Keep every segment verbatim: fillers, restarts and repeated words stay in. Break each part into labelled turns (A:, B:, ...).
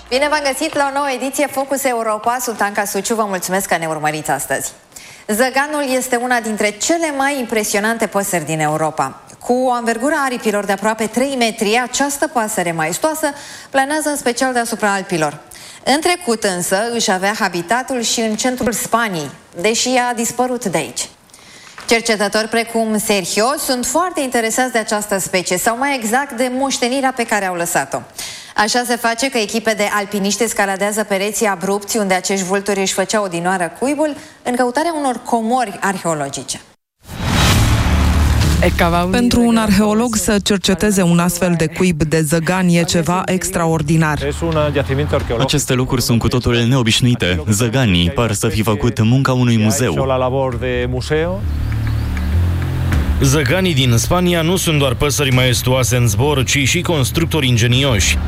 A: Bine v-am găsit la o nouă ediție Focus Europa. Sunt Anca Suciu, vă mulțumesc că ne urmăriți astăzi. Zăganul este una dintre cele mai impresionante păsări din Europa. Cu o anvergură a aripilor de aproape trei metri, această pasăre maestoasă planează în special deasupra Alpilor. În trecut însă își avea habitatul și în centrul Spaniei, deși a dispărut de aici. Cercetători precum Sergio sunt foarte interesați de această specie, sau mai exact de moștenirea pe care au lăsat-o. Așa se face că echipe de alpiniști escaladează pereții abrupți unde acești vulturi își făceau odinioară cuibul în căutarea unor comori arheologice.
B: Pentru un arheolog să cerceteze un astfel de cuib de zăgan e ceva extraordinar.
C: Aceste lucruri sunt cu totul neobișnuite. Zăganii par să fi făcut munca unui muzeu.
D: Zăganii din Spania nu sunt doar păsări maestoase în zbor, ci și constructori ingenioși.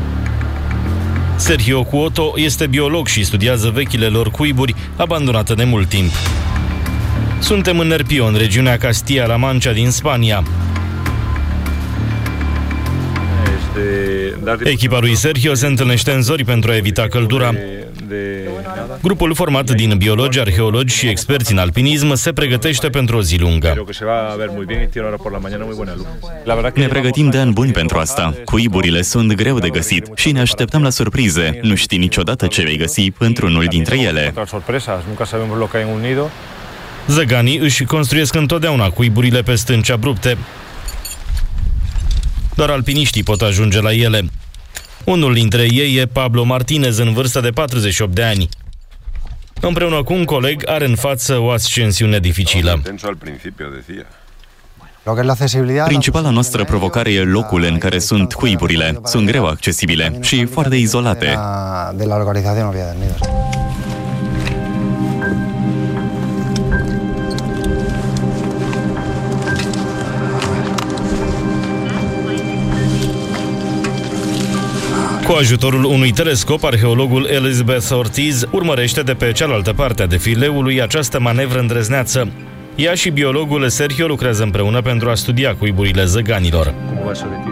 D: Sergio Cuoto este biolog și studiază vechile lor cuiburi abandonate de mult timp. Suntem în Nerpio, în regiunea Castilla-La Mancha din Spania. Echipa lui Sergio se întâlnește în zori pentru a evita căldura. Grupul format din biologi, arheologi și experți în alpinism se pregătește pentru o zi lungă.
C: Ne pregătim de ani buni pentru asta. Cuiburile sunt greu de găsit și ne așteptăm la surprize. Nu știi niciodată ce vei găsi într-unul dintre ele.
D: Zăganii își construiesc întotdeauna cuiburile pe stânci abrupte. Doar alpiniștii pot ajunge la ele. Unul dintre ei e Pablo Martinez, în vârstă de patruzeci și opt de ani. Împreună cu un coleg are în față o ascensiune dificilă.
C: Principala noastră provocare e locul în care sunt cuiburile. Sunt greu accesibile și foarte izolate.
D: Cu ajutorul unui telescop, arheologul Elizabeth Ortiz urmărește de pe cealaltă parte a defileului această manevră îndrăzneață. Ea și biologul Sergio lucrează împreună pentru a studia cuiburile zăganilor.